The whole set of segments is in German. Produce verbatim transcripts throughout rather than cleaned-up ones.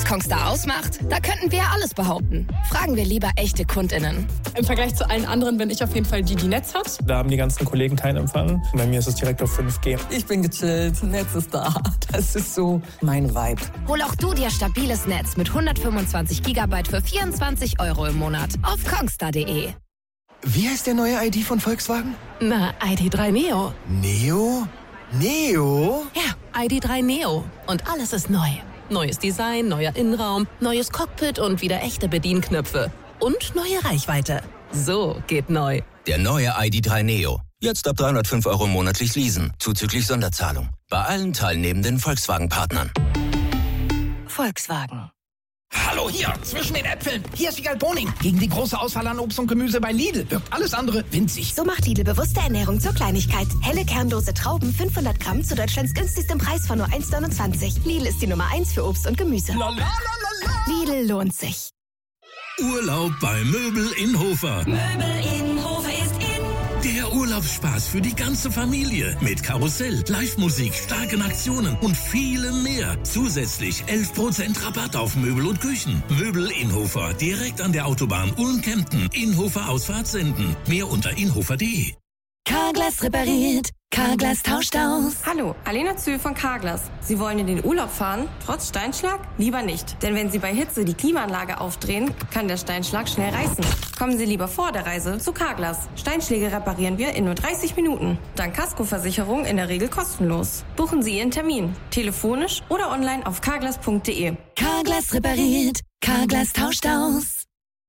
Was Kongstar ausmacht? Da könnten wir alles behaupten. Fragen wir lieber echte KundInnen. Im Vergleich zu allen anderen bin ich auf jeden Fall die, die Netz hat. Da haben die ganzen Kollegen keinen Empfang. Bei mir ist es direkt auf fünf G. Ich bin gechillt, Netz ist da. Das ist so mein Vibe. Hol auch du dir stabiles Netz mit hundertfünfundzwanzig Gigabyte für vierundzwanzig Euro im Monat auf kongstar punkt de. Wie heißt der neue I D von Volkswagen? Na, I D drei Neo. Neo? Neo? Ja, I D drei Neo. Und alles ist neu. Neues Design, neuer Innenraum, neues Cockpit und wieder echte Bedienknöpfe. Und neue Reichweite. So geht neu. Der neue I D drei Neo. Jetzt ab dreihundertfünf Euro monatlich leasen, zuzüglich Sonderzahlung. Bei allen teilnehmenden Volkswagen-Partnern. Volkswagen. Hallo hier, zwischen den Äpfeln. Hier ist Wiegald Boning. Gegen die große Auswahl an Obst und Gemüse bei Lidl wirkt alles andere winzig. So macht Lidl bewusste Ernährung zur Kleinigkeit. Helle kernlose Trauben, fünfhundert Gramm zu Deutschlands günstigstem Preis von nur eins Komma neunundzwanzig. Lidl ist die Nummer eins für Obst und Gemüse. Lidl lohnt sich. Urlaub bei Möbel in Hofer. Möbel in Hofer ist in. Der Urlaubsspaß für die ganze Familie. Mit Karussell, Live-Musik, starken Aktionen und vielem mehr. Zusätzlich elf Prozent Rabatt auf Möbel und Küchen. Möbel in Hofer, direkt an der Autobahn Ulm-Kempten. Inhofer Ausfahrt senden. Mehr unter inhofer punkt de. Carglass repariert. Carglass tauscht aus. Hallo, Alena Zühl von Carglass. Sie wollen in den Urlaub fahren, trotz Steinschlag? Lieber nicht. Denn wenn Sie bei Hitze die Klimaanlage aufdrehen, kann der Steinschlag schnell reißen. Kommen Sie lieber vor der Reise zu Carglass. Steinschläge reparieren wir in nur dreißig Minuten. Dank Kaskoversicherung in der Regel kostenlos. Buchen Sie Ihren Termin. Telefonisch oder online auf carglass punkt de. Carglass repariert. Carglass tauscht aus.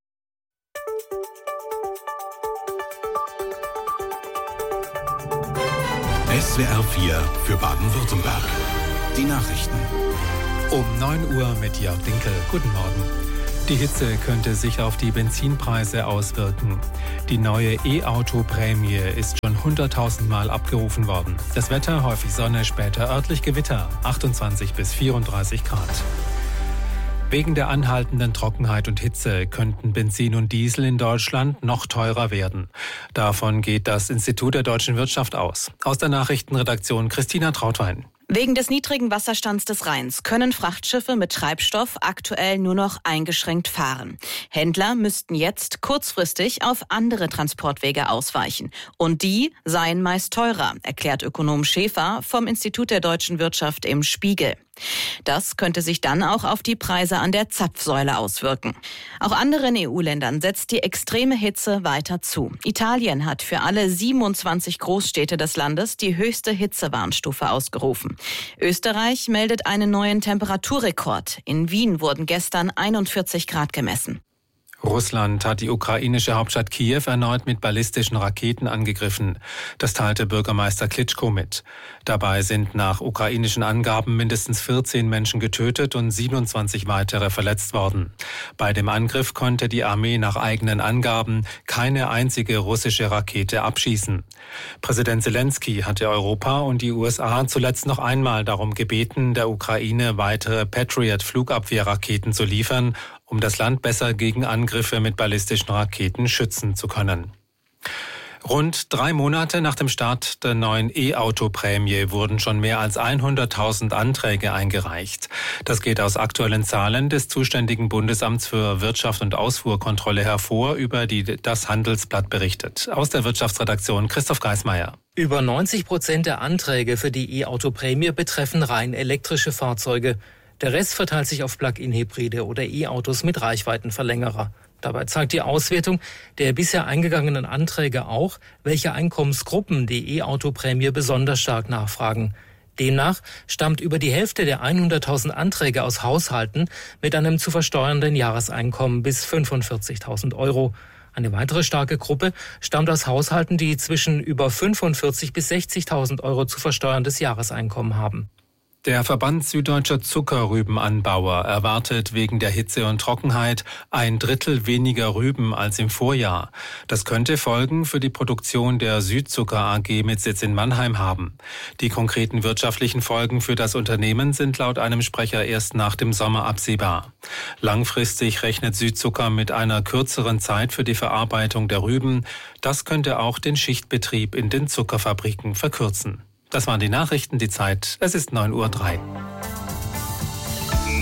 S W R vier für Baden-Württemberg. Die Nachrichten. Um neun Uhr mit Jörg Dinkel. Guten Morgen. Die Hitze könnte sich auf die Benzinpreise auswirken. Die neue E-Auto-Prämie ist schon hunderttausend Mal abgerufen worden. Das Wetter, häufig Sonne, später örtlich Gewitter, achtundzwanzig bis vierunddreißig Grad. Wegen der anhaltenden Trockenheit und Hitze könnten Benzin und Diesel in Deutschland noch teurer werden. Davon geht das Institut der deutschen Wirtschaft aus. Aus der Nachrichtenredaktion Christina Trautwein. Wegen des niedrigen Wasserstands des Rheins können Frachtschiffe mit Treibstoff aktuell nur noch eingeschränkt fahren. Händler müssten jetzt kurzfristig auf andere Transportwege ausweichen. Und die seien meist teurer, erklärt Ökonom Schäfer vom Institut der deutschen Wirtschaft im Spiegel. Das könnte sich dann auch auf die Preise an der Zapfsäule auswirken. Auch anderen E U-Ländern setzt die extreme Hitze weiter zu. Italien hat für alle siebenundzwanzig Großstädte des Landes die höchste Hitzewarnstufe ausgerufen. Österreich meldet einen neuen Temperaturrekord. In Wien wurden gestern einundvierzig Grad gemessen. Russland hat die ukrainische Hauptstadt Kiew erneut mit ballistischen Raketen angegriffen. Das teilte Bürgermeister Klitschko mit. Dabei sind nach ukrainischen Angaben mindestens vierzehn Menschen getötet und siebenundzwanzig weitere verletzt worden. Bei dem Angriff konnte die Armee nach eigenen Angaben keine einzige russische Rakete abschießen. Präsident Zelensky hatte Europa und die U S A zuletzt noch einmal darum gebeten, der Ukraine weitere Patriot-Flugabwehrraketen zu liefern, um das Land besser gegen Angriffe mit ballistischen Raketen schützen zu können. Rund drei Monate nach dem Start der neuen E-Auto-Prämie wurden schon mehr als hunderttausend Anträge eingereicht. Das geht aus aktuellen Zahlen des zuständigen Bundesamts für Wirtschaft und Ausfuhrkontrolle hervor, über die das Handelsblatt berichtet. Aus der Wirtschaftsredaktion Christoph Geismeier. Über neunzig Prozent der Anträge für die E-Auto-Prämie betreffen rein elektrische Fahrzeuge. Der Rest verteilt sich auf Plug-in-Hybride oder E-Autos mit Reichweitenverlängerer. Dabei zeigt die Auswertung der bisher eingegangenen Anträge auch, welche Einkommensgruppen die E-Auto-Prämie besonders stark nachfragen. Demnach stammt über die Hälfte der hunderttausend Anträge aus Haushalten mit einem zu versteuernden Jahreseinkommen bis fünfundvierzigtausend Euro. Eine weitere starke Gruppe stammt aus Haushalten, die zwischen über fünfundvierzigtausend bis sechzigtausend Euro zu versteuerndes Jahreseinkommen haben. Der Verband Süddeutscher Zuckerrübenanbauer erwartet wegen der Hitze und Trockenheit ein Drittel weniger Rüben als im Vorjahr. Das könnte Folgen für die Produktion der Südzucker A G mit Sitz in Mannheim haben. Die konkreten wirtschaftlichen Folgen für das Unternehmen sind laut einem Sprecher erst nach dem Sommer absehbar. Langfristig rechnet Südzucker mit einer kürzeren Zeit für die Verarbeitung der Rüben. Das könnte auch den Schichtbetrieb in den Zuckerfabriken verkürzen. Das waren die Nachrichten, die Zeit. Es ist neun Uhr drei.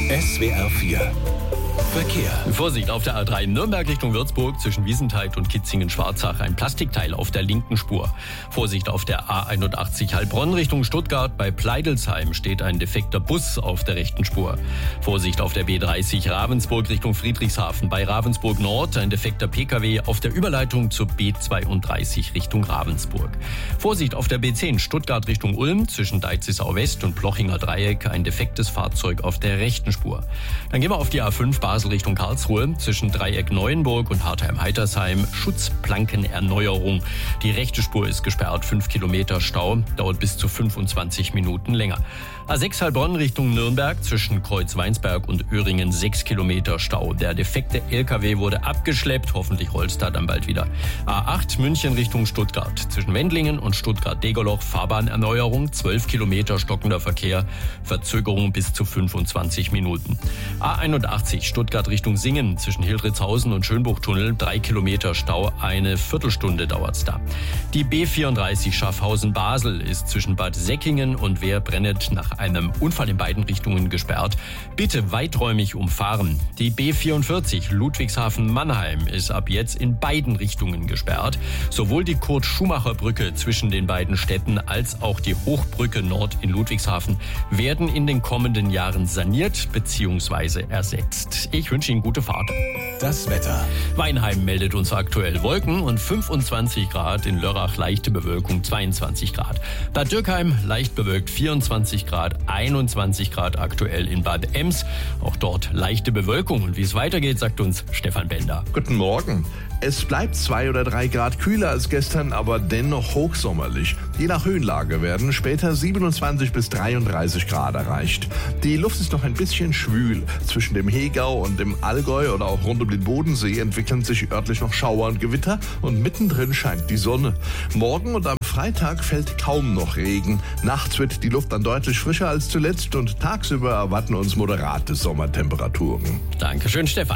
S W R vier Verkehr. Vorsicht auf der A drei Nürnberg Richtung Würzburg zwischen Wiesenthal und Kitzingen-Schwarzach. Ein Plastikteil auf der linken Spur. Vorsicht auf der A einundachtzig Heilbronn Richtung Stuttgart. Bei Pleidelsheim steht ein defekter Bus auf der rechten Spur. Vorsicht auf der B dreißig Ravensburg Richtung Friedrichshafen. Bei Ravensburg Nord ein defekter P K W auf der Überleitung zur B zweiunddreißig Richtung Ravensburg. Vorsicht auf der B zehn Stuttgart Richtung Ulm zwischen Deizisau West und Plochinger Dreieck. Ein defektes Fahrzeug auf der rechten Spur. Dann gehen wir auf die A fünf Basel Richtung Karlsruhe zwischen Dreieck Neuenburg und Hartheim-Heitersheim. Schutzplankenerneuerung. Die rechte Spur ist gesperrt. fünf Kilometer Stau. Dauert bis zu fünfundzwanzig Minuten länger. A sechs Heilbronn Richtung Nürnberg zwischen Kreuz-Weinsberg und Öhringen. sechs Kilometer Stau. Der defekte L K W wurde abgeschleppt. Hoffentlich rollt's da dann bald wieder. A acht München Richtung Stuttgart. Zwischen Wendlingen und Stuttgart-Degerloch Fahrbahnerneuerung. zwölf Kilometer stockender Verkehr. Verzögerung bis zu fünfundzwanzig Minuten. A einundachtzig Stuttgart Richtung Singen zwischen Hildritzhausen und Schönbuchtunnel. drei Kilometer Stau. Eine Viertelstunde dauert's da. Die B vierunddreißig Schaffhausen-Basel ist zwischen Bad Säckingen und Wehr-Brennet nach einem Unfall in beiden Richtungen gesperrt. Bitte weiträumig umfahren. Die B vierundvierzig Ludwigshafen-Mannheim ist ab jetzt in beiden Richtungen gesperrt. Sowohl die Kurt-Schumacher-Brücke zwischen den beiden Städten als auch die Hochbrücke Nord in Ludwigshafen werden in den kommenden Jahren saniert bzw. ersetzt. Ich wünsche Ihnen gute Fahrt. Das Wetter. Weinheim meldet uns aktuell Wolken und fünfundzwanzig Grad, in Lörrach leichte Bewölkung zweiundzwanzig Grad. Bad Dürkheim leicht bewölkt vierundzwanzig Grad, einundzwanzig Grad aktuell in Bad Ems. Auch dort leichte Bewölkung. Und wie es weitergeht, sagt uns Stefan Bender. Guten Morgen. Es bleibt zwei oder drei Grad kühler als gestern, aber dennoch hochsommerlich. Je nach Höhenlage werden später siebenundzwanzig bis dreiunddreißig Grad erreicht. Die Luft ist noch ein bisschen schwül. Zwischen dem Hegau und dem Allgäu oder auch rund um den Bodensee entwickeln sich örtlich noch Schauer und Gewitter und mittendrin scheint die Sonne. Morgen und am Freitag fällt kaum noch Regen. Nachts wird die Luft dann deutlich frischer als zuletzt und tagsüber erwarten uns moderate Sommertemperaturen. Dankeschön, Stefan.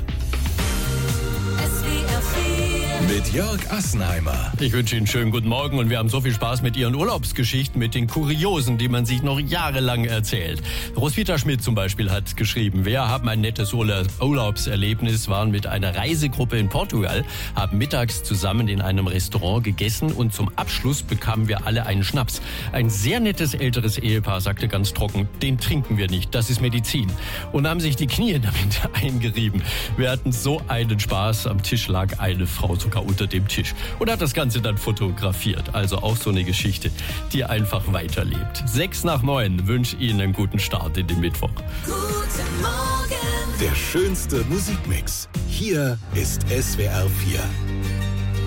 Mit Jörg Assenheimer. Ich wünsche Ihnen einen schönen guten Morgen und wir haben so viel Spaß mit Ihren Urlaubsgeschichten, mit den Kuriosen, die man sich noch jahrelang erzählt. Roswitha Schmidt zum Beispiel hat geschrieben, wir haben ein nettes Urlaubserlebnis, waren mit einer Reisegruppe in Portugal, haben mittags zusammen in einem Restaurant gegessen und zum Abschluss bekamen wir alle einen Schnaps. Ein sehr nettes älteres Ehepaar sagte ganz trocken, den trinken wir nicht, das ist Medizin. Und haben sich die Knie damit eingerieben. Wir hatten so einen Spaß, am Tisch lag eine Frau sogar unter dem Tisch und hat das Ganze dann fotografiert. Also auch so eine Geschichte, die einfach weiterlebt. Sechs nach neun wünsche Ihnen einen guten Start in den Mittwoch. Guten Morgen. Der schönste Musikmix. Hier ist S W R vier.